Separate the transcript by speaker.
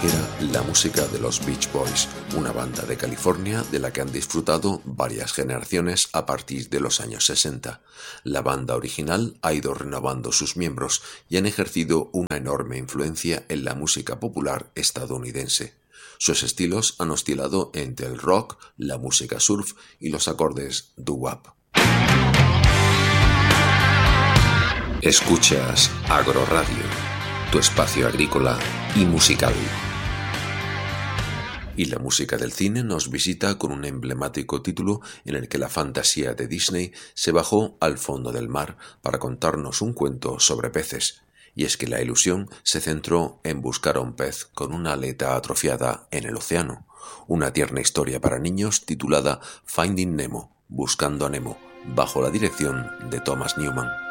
Speaker 1: era la música de los Beach Boys, una banda de California de la que han disfrutado varias generaciones a partir de los años 60. La banda original ha ido renovando sus miembros y han ejercido una enorme influencia en la música popular estadounidense. Sus estilos han oscilado entre el rock, la música surf y los acordes doo-wop. Escuchas Agroradio, tu espacio agrícola y musical. Y la música del cine nos visita con un emblemático título en el que la fantasía de Disney se bajó al fondo del mar para contarnos un cuento sobre peces. Y es que la ilusión se centró en buscar a un pez con una aleta atrofiada en el océano. Una tierna historia para niños titulada Finding Nemo, Buscando a Nemo, bajo la dirección de Thomas Newman.